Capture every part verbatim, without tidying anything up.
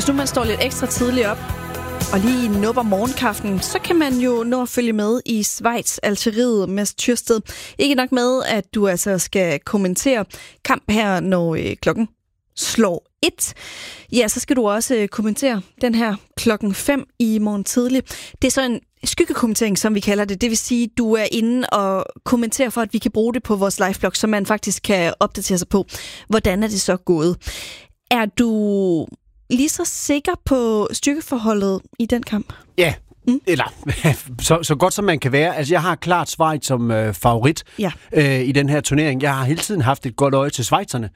nu man står lidt ekstra tidligt op og lige nupper morgenkaffen, så kan man jo nå at følge med i Schweiz, Algeriet, Mads Tyrsted. Ikke nok med, at du altså skal kommentere kamp her, når øh, klokken slår et. Ja, så skal du også øh, kommentere den her klokken fem i morgen tidlig. Det er så en skyggekommentering, som vi kalder det. Det vil sige, at du er inde og kommenterer for, at vi kan bruge det på vores liveblog, så man faktisk kan opdatere sig på, hvordan er det så gået. Er du lige så sikker på styrkeforholdet i den kamp? Ja, mm. eller så, så godt som man kan være. Altså, jeg har klart Schweiz som øh, favorit ja. øh, i den her turnering. Jeg har hele tiden haft et godt øje til schweizerne.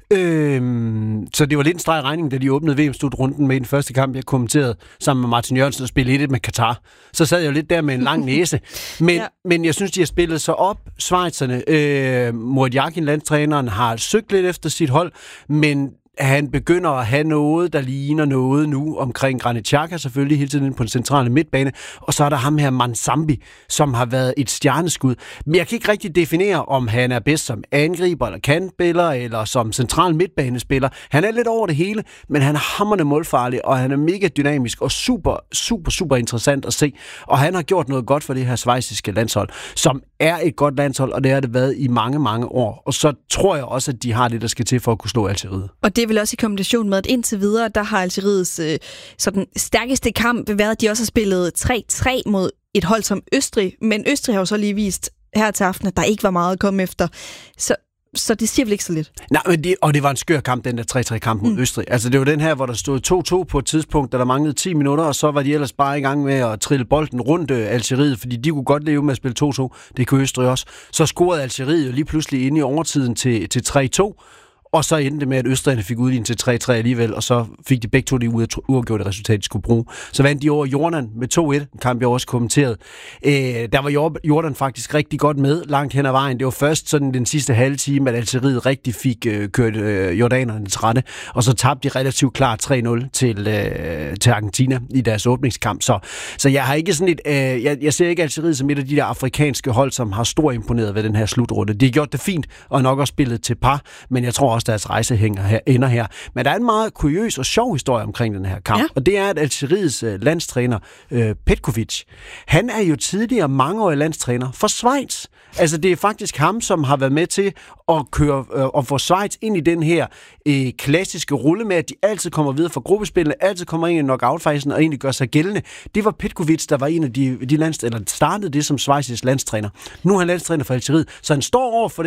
Øhm, så det var lidt en streg i regningen, da de åbnede V M-slutrunden med den første kamp, jeg kommenterede sammen med Martin Jørgensen og spillede et med Katar. Så sad jeg jo lidt der med en lang næse. Men, ja. men jeg synes, de har spillet sig op, schweizerne. Øh, Murat Yakin, landstræneren, har søgt lidt efter sit hold, men han begynder at have noget, der ligner noget nu omkring Granit Xhaka, selvfølgelig hele tiden på den centrale midtbane, og så er der ham her Manzambi, som har været et stjerneskud. Men jeg kan ikke rigtig definere, om han er bedst som angriber eller kantspiller, eller som central midtbanespiller. Han er lidt over det hele, men han er hamrende målfarlig, og han er mega dynamisk og super, super, super interessant at se. Og han har gjort noget godt for det her schweiziske landshold, som er et godt landshold, og det har det været i mange, mange år. Og så tror jeg også, at de har det, der skal til for at kunne slå Algeriet. Og det er vel også i kombination med, at indtil videre, der har Algeriets øh, sådan stærkeste kamp været, at de også har spillet tre tre mod et hold som Østrig. Men Østrig har jo så lige vist her til aften, at der ikke var meget at komme efter. Så, så det siger vel ikke så lidt. Nej, men det, og det var en skør kamp, den der tre tre kamp mod mm. Østrig. Altså det var den her, hvor der stod to to på et tidspunkt, da der manglede ti minutter, og så var de ellers bare i gang med at trille bolden rundt øh, Algeriet, fordi de kunne godt leve med at spille to to. Det kunne Østrig også. Så scorede Algeriet jo lige pludselig ind i overtiden til, til tre to. Og så endte det med, at østrigerne fik udlignet til tre tre alligevel, og så fik de begge to det uafgjorte resultat, de skulle bruge. Så vandt de over Jordan med to et, en kamp jeg også kommenteret. Øh, der var Jordan faktisk rigtig godt med langt hen ad vejen. Det var først sådan den sidste halve time, at Algeriet rigtig fik øh, kørt øh, jordanerne til rette, og så tabte de relativt klart tre nul til, øh, til Argentina i deres åbningskamp. Så, så jeg har ikke sådan et, øh, jeg, jeg ser ikke Algeriet som et af de der afrikanske hold, som har stor imponeret ved den her slutrunde. De har gjort det fint, og nok også spillet til par, men jeg tror også, deres rejse hænger her, ender her. Men der er en meget kuriøs og sjov historie omkring den her kamp, ja. Og det er, at Algeriets øh, landstræner øh, Petkovic, han er jo tidligere mangeårig landstræner for Schweiz. Altså det er faktisk ham, som har været med til at køre øh, og få Schweiz ind i den her øh, klassiske rulle med, at de altid kommer videre fra gruppespillene, altid kommer ind i knockout-fasen og egentlig gør sig gældende. Det var Petkovic, der var en af de, de landstræner, der startede det som Schweiz landstræner. Nu er han landstræner for Algeriet, så han står over for